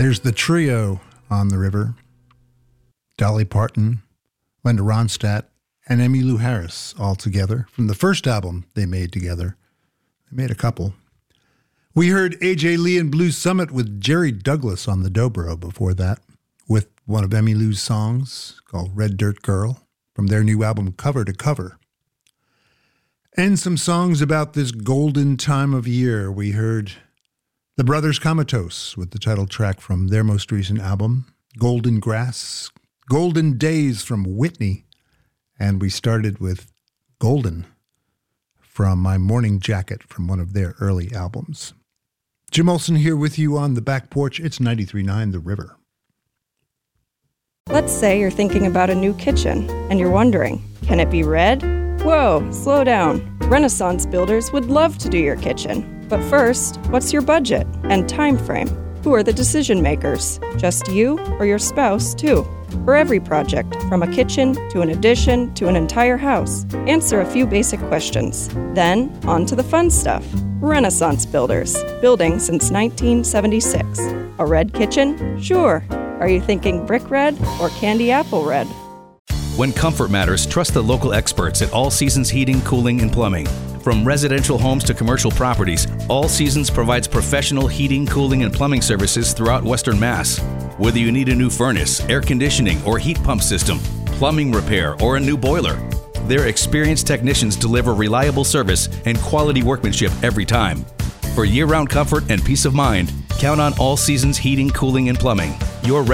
There's the trio on the river. Dolly Parton, Linda Ronstadt, and Emmylou Harris all together from the first album they made together. They made a couple. We heard A.J. Lee and Blues Summit with Jerry Douglas on the dobro before that, with one of Emmylou's songs called Red Dirt Girl from their new album Cover to Cover. And some songs about this golden time of year. We heard the Brothers Comatose with the title track from their most recent album, Golden Grass, Golden Days from Whitney, and we started with Golden from My Morning Jacket from one of their early albums. Jim Olson here with you on the back porch. It's 93.9 The River. Let's say you're thinking about a new kitchen and you're wondering, can it be red? Whoa, slow down. Renaissance Builders would love to do your kitchen. But first, what's your budget and time frame? Who are the decision makers? Just you or your spouse, too? For every project, from a kitchen to an addition to an entire house, answer a few basic questions. Then, on to the fun stuff. Renaissance Builders, building since 1976. A red kitchen? Sure. Are you thinking brick red or candy apple red? When comfort matters, trust the local experts at All Seasons Heating, Cooling, and Plumbing. From residential homes to commercial properties, All Seasons provides professional heating, cooling, and plumbing services throughout Western Mass. Whether you need a new furnace, air conditioning, or heat pump system, plumbing repair, or a new boiler, their experienced technicians deliver reliable service and quality workmanship every time. For year-round comfort and peace of mind, count on All Seasons Heating, Cooling, and Plumbing. Your